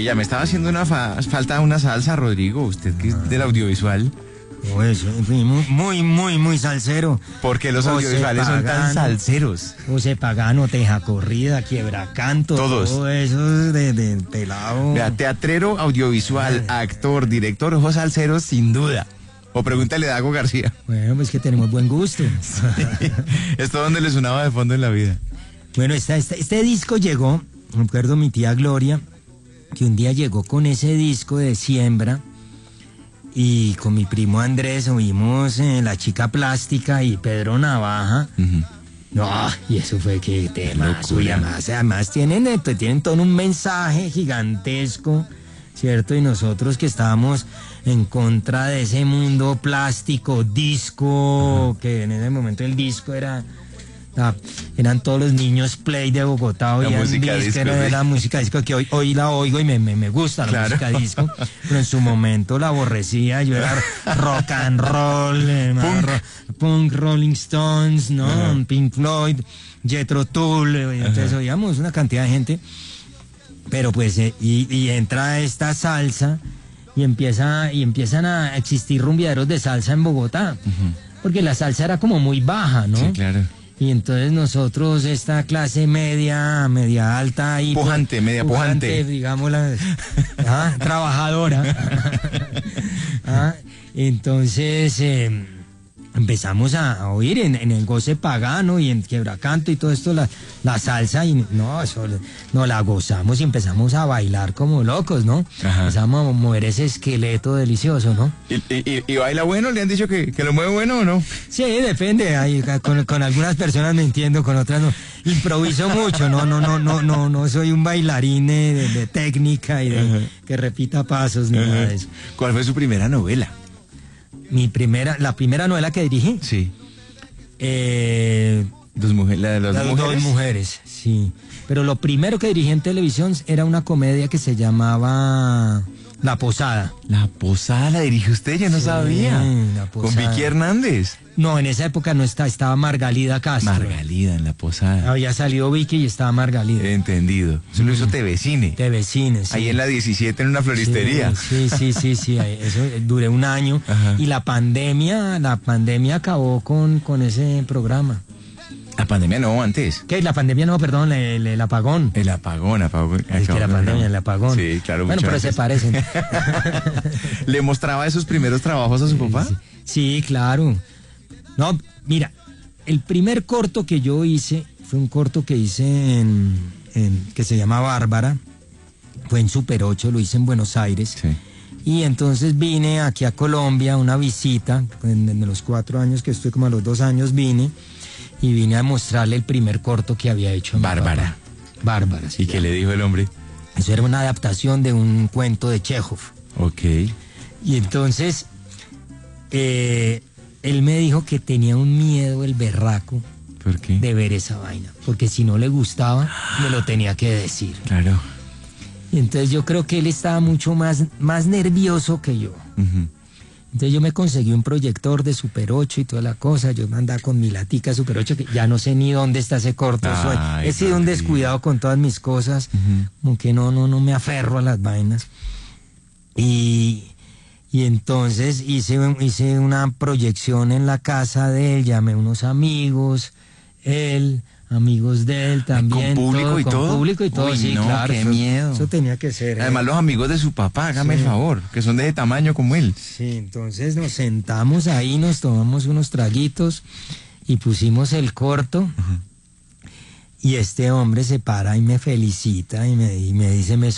ya me estaba haciendo falta una salsa, Rodrigo, usted que es del audiovisual. Pues, muy salsero. ¿Por qué los audiovisuales son tan salseros? José Pagano, Teja Corrida, Quiebracanto. Todos. Todo eso de pelado. Vea, teatrero, audiovisual, actor, director, ojos salseros, sin duda. O pregúntale a Dago García. Bueno, pues que tenemos buen gusto. Sí. ¿Esto dónde le sonaba de fondo en la vida? Bueno, este disco llegó, recuerdo mi tía Gloria, que un día llegó con ese disco de Siembra. Y con mi primo Andrés oímos La Chica Plástica y Pedro Navaja. Uh-huh. No, y eso fue que temas. Y además tienen todo un mensaje gigantesco, ¿cierto? Y nosotros que estábamos en contra de ese mundo plástico, disco, que en ese momento el disco eran todos los niños play de Bogotá, oían música disco, disco, era la música disco que hoy la oigo y me gusta la música disco, pero en su momento la aborrecía. Yo era rock and roll, punk, Rolling Stones, ¿no? Pink Floyd, Jethro Tull, entonces oíamos una cantidad de gente, pero pues y entra esta salsa y empiezan a existir rumbeaderos de salsa en Bogotá, porque la salsa era como muy baja, ¿no? Sí, claro. Y entonces nosotros, esta clase media alta y media pujante, digamos, trabajadora. Entonces empezamos a oír en el Goce Pagano y en Quiebracanto y todo esto la salsa, y no la gozamos y empezamos a bailar como locos, ¿no? Ajá. Empezamos a mover ese esqueleto delicioso, ¿no? ¿Y baila bueno? ¿Le han dicho que lo mueve bueno o no? Sí, depende. Con algunas personas me entiendo, con otras no. Improviso mucho, no soy un bailarín de técnica y que repita pasos ni nada de eso. ¿Cuál fue su primera novela? La primera novela que dirigí. Sí. Las dos mujeres, sí. Pero lo primero que dirigí en televisión era una comedia que se llamaba La Posada. La Posada la dirigió usted, yo no sabía. La Posada. ¿Con Vicky Hernández? No, en esa época no estaba Margalida Castro. Margalida en La Posada. Había salido Vicky y estaba Margalida. Entendido. Eso lo hizo TV Cine. TV Cine, sí. Ahí en la 17 en una floristería. Sí. Eso duré un año. Ajá. Y la pandemia acabó con ese programa. La pandemia no, antes. ¿Qué? La pandemia no, perdón, el apagón. El apagón. Es que la pandemia, el apagón. Sí, claro. Bueno, pero antes. se parecen. ¿Le mostraba esos primeros trabajos a su papá? Sí, claro. No, mira, el primer corto que yo hice fue un corto que hice que se llama Bárbara. Fue en Super 8, lo hice en Buenos Aires. Sí. Y entonces vine aquí a Colombia, una visita, en los 4 años que estoy, como a los 2 años vine a mostrarle el primer corto que había hecho en Bárbara. Bárbara, sí. ¿Y qué le dijo el hombre? Eso era una adaptación de un cuento de Chekhov. Ok. Y entonces él me dijo que tenía un miedo, el berraco, ¿Por qué? de ver esa vaina, porque si no le gustaba me lo tenía que decir. Claro. Y entonces yo creo que él estaba mucho más nervioso que yo. Uh-huh. Entonces yo me conseguí un proyector de Super 8 y toda la cosa. Yo andaba con mi latica Super 8, que ya no sé ni dónde está ese corto. He sido un descuidado con todas mis cosas, como que no me aferro a las vainas. Y entonces hice una proyección en la casa de él, llamé a unos amigos, amigos de él también. ¿Con público y todo? Con público y todo, Uy, sí, no, claro. qué miedo. Eso tenía que ser. Además, los amigos de su papá, hágame el favor, que son de ese tamaño como él. Sí, entonces nos sentamos ahí, nos tomamos unos traguitos y pusimos el corto. Uh-huh. Y este hombre se para y me felicita y me dice, me